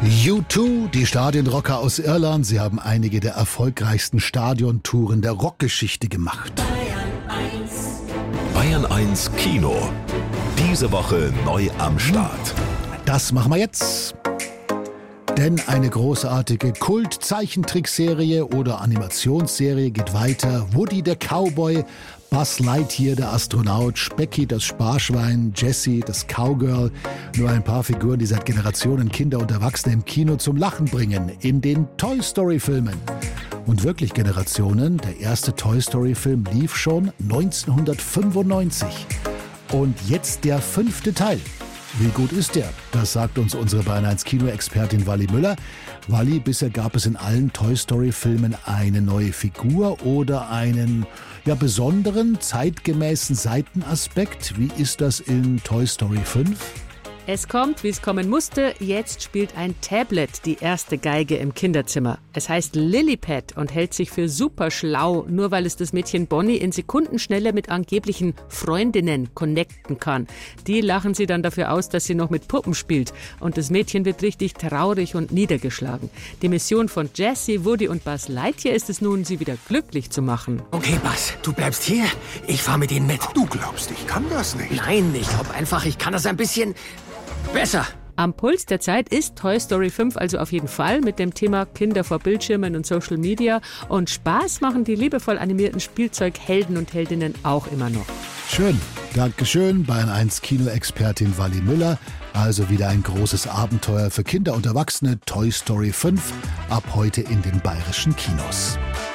U2, die Stadionrocker aus Irland, sie haben einige der erfolgreichsten Stadiontouren der Rockgeschichte gemacht. Bayern 1 Kino. Diese Woche neu am Start. Das machen wir jetzt. Denn eine großartige Kult-Zeichentrickserie oder Animationsserie geht weiter. Woody der Cowboy, Buzz Lightyear der Astronaut, Specky das Sparschwein, Jessie das Cowgirl. Nur ein paar Figuren, die seit Generationen Kinder und Erwachsene im Kino zum Lachen bringen. In den Toy Story-Filmen. Und wirklich Generationen, der erste Toy Story-Film lief schon 1995. Und jetzt der 5. Teil. Wie gut ist der? Das sagt uns unsere Bayern 1 Kino-Expertin Wally Müller. Wally, bisher gab es in allen Toy Story-Filmen eine neue Figur oder einen besonderen, zeitgemäßen Seitenaspekt. Wie ist das in Toy Story 5? Es kommt, wie es kommen musste. Jetzt spielt ein Tablet die erste Geige im Kinderzimmer. Es heißt Lillipad und hält sich für super schlau, nur weil es das Mädchen Bonnie in Sekundenschnelle mit angeblichen Freundinnen connecten kann. Die lachen sie dann dafür aus, dass sie noch mit Puppen spielt. Und das Mädchen wird richtig traurig und niedergeschlagen. Die Mission von Jessie, Woody und Buzz Lightyear ist es nun, sie wieder glücklich zu machen. Okay, Buzz, du bleibst hier. Ich fahr mit ihnen mit. Du glaubst, ich kann das nicht? Nein, ich glaube einfach, ich kann das ein bisschen besser. Am Puls der Zeit ist Toy Story 5 also auf jeden Fall mit dem Thema Kinder vor Bildschirmen und Social Media. Und Spaß machen die liebevoll animierten Spielzeughelden und Heldinnen auch immer noch. Schön, Dankeschön, Bayern 1 Kino-Expertin Wally Müller. Also wieder ein großes Abenteuer für Kinder und Erwachsene, Toy Story 5, ab heute in den bayerischen Kinos.